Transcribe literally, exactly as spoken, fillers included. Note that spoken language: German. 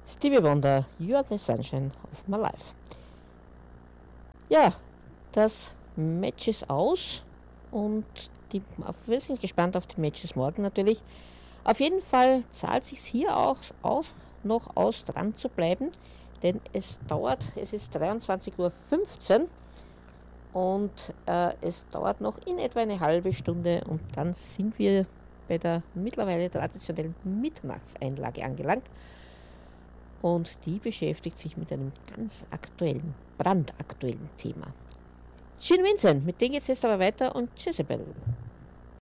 Stevie Wonder, You Are the Sunshine of My Life. Ja, das Match ist aus und die, wir sind gespannt auf die Matches morgen natürlich. Auf jeden Fall zahlt sich hier auch, auch noch aus, dran zu bleiben, denn es dauert, es ist dreiundzwanzig Uhr fünfzehn und äh, es dauert noch in etwa eine halbe Stunde und dann sind wir bei der mittlerweile traditionellen Mitternachtseinlage angelangt. Und die beschäftigt sich mit einem ganz aktuellen, brandaktuellen Thema. Gene Vincent, mit dem geht es jetzt aber weiter und Jezebel.